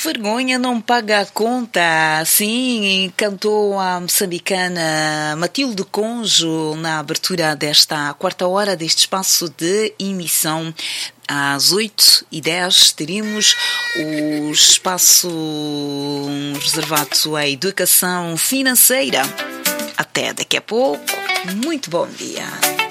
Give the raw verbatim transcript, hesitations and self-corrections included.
Vergonha não paga a conta, assim cantou a moçambicana Matilde Conjo na abertura desta quarta hora deste espaço de emissão. Às oito e dez teremos o espaço reservado à educação financeira. Até daqui a pouco. Muito bom dia.